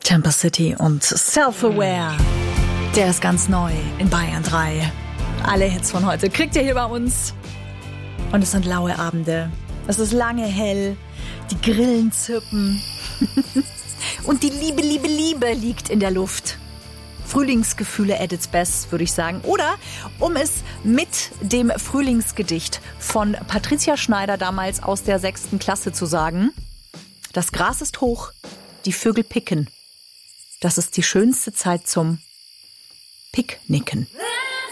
Temple City und Self-Aware. Der ist ganz neu in Bayern 3. Alle Hits von heute kriegt ihr hier bei uns. Und es sind laue Abende. Es ist lange hell. Die Grillen zirpen. Und die Liebe, Liebe, Liebe liegt in der Luft. Frühlingsgefühle at its best, würde ich sagen. Oder, um es mit dem Frühlingsgedicht von Patricia Schneider damals aus der 6. Klasse zu sagen: Das Gras ist hoch, die Vögel picken. Das ist die schönste Zeit zum Picknicken.